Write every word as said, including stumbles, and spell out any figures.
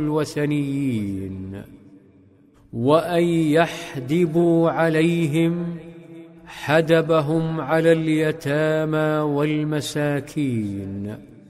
الوثنيين، وأن يحدبوا عليهم حدبهم على اليتامى والمساكين.